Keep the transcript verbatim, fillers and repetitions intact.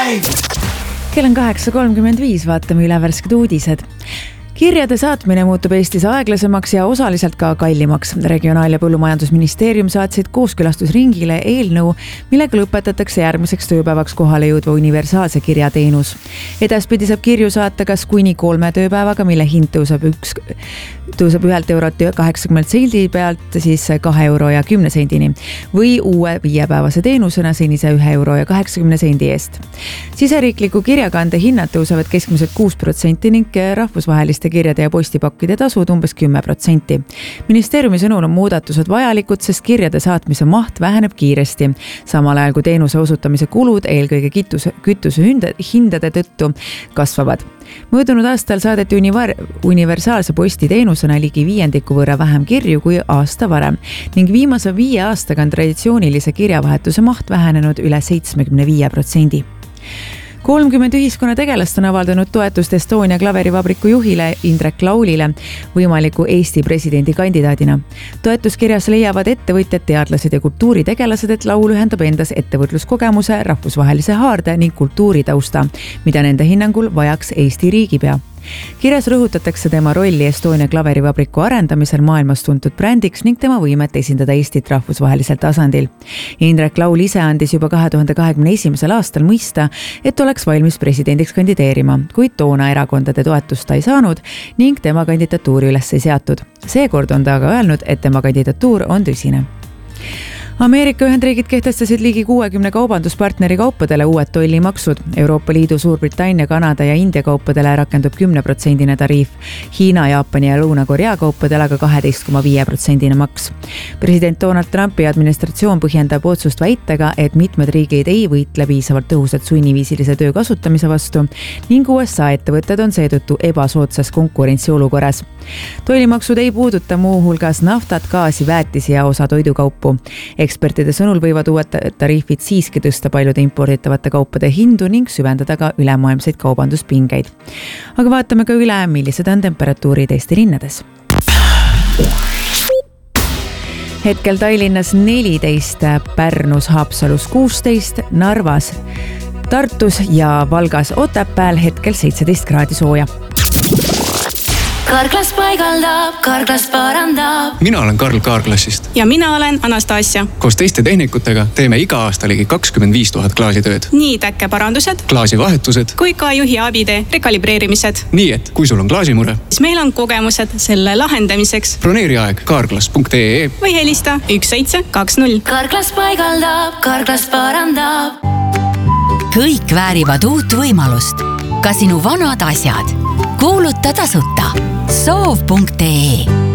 kell on kaheksa kolmkümmend viis, vaatame üle värsked uudised. Kirjade saatmine muutub Eestis aeglasemaks ja osaliselt ka kallimaks. Regionaal- ja Põllumajandusministeerium saatsid kooskõlastusringile eelnõu, millega lõpetatakse järgmiseks tööpäevaks kohale jõudva universaalse kirjateenus. Edaspidi saab kirju saata kas kuni kolme tööpäevaga, mille hind tõuseb, üks, tõuseb ühelt eurot kaheksakümmend sendi pealt siis kahe euro ja kümne sendini või uue viiepäevase teenusena senise ühe euro ja kaheksakümne sendi eest. Siseriikliku kirjakande hinnad tõusevad keskmiselt kuus protsenti ning rahvusvaheliste kirjade ja postipakkide tasud umbes kümme protsenti. Ministeeriumi sõnul on muudatused vajalikud, sest kirjade saatmise maht väheneb kiiresti. Samal ajal kui teenuse osutamise kulud eelkõige kütuse, kütuse hindade tõttu kasvavad. Möödunud aastal saadeti univar, universaalse posti teenusena ligi viiendiku võrra vähem kirju kui aasta varem ning viimase viie aastaga on traditsioonilise kirjavahetuse maht vähenenud üle seitsmekümne viie protsendi. kolmkümmend ühiskonna tegelast on avaldanud toetust Estonia klaverivabriku juhile Indrek Laulile võimaliku Eesti presidendi kandidaadina. Toetuskirjas leiavad ettevõtjad, teadlased ja kultuuritegelased, et Laul ühendab endas ettevõtluskogemuse, rahvusvahelise haarde ning kultuuritausta, mida nende hinnangul vajaks Eesti riigipea. Kirjas rõhutatakse tema rolli Estonia klaverivabriku arendamisel maailmas tuntud brändiks ning tema võimet esindada Eestit rahvusvahelisel tasandil. Indrek Laul ise andis juba kahe tuhande kahekümne esimesel aastal mõista, et oleks valmis presidendiks kandideerima, kuid toona erakondade toetust ta ei saanud ning tema kandidatuuri üles ei seatud. Seekord on ta aga öelnud, et tema kandidatuur on tõsine. Ameerika Ühendriigid kehtestasid ligi kuuekümne kaubanduspartneri kaupadele uued tollimaksud. Euroopa Liidu, Suurbritannia, Kanada ja India kaupadele rakendub kümne protsendine tariif. Hiina, Jaapani ja Lõuna-Korea kaupadele aga kaheteist koma viie protsendine maks. President Donald Trumpi administratsioon põhjendab otsust väitega, et mitmed riigid ei võitle piisavalt tõhusat sunniviisilise töö kasutamise vastu ning U S A ettevõtted on seetõttu ebasoodsas konkurentsiolukorras. Tollimaksud ei puuduta muu hulgas naftat, gaasi, väetisi ja osa toidukaupu. Ekspertide sõnul võivad uued tariifid siiski tõsta paljude imporditavate kaupade hindu ning süvendada ka ülemaailmseid kaubanduspingeid. Aga vaatame ka üle, millised on temperatuurid Eesti linnades. Hetkel Tallinnas neliteist, Pärnus, Haapsalus kuusteist, Narvas, Tartus ja Valgas Otepääl hetkel seitseteist kraadi sooja. Karklas paigaldab, Karklas parandab. Mina olen Karl Kaarklassist. Ja mina olen Anastasia. Koos teiste tehnikutega teeme iga aasta ligi kakskümmend viis tuhat klaasitööd. Nii täkkeparandused, klaasivahetused kui ka juhi abide rekalibreerimised. Nii et kui sul on klaasimure, siis meil on kogemused selle lahendamiseks. Broneeri aeg kaarklas punkt ee või helista üks seitse kaks null. Karklas paigaldab, Karklas parandab. Kõik väärivad uut võimalust. Ka sinu vanad asjad. Kuuluta tasuta. soov punkt ee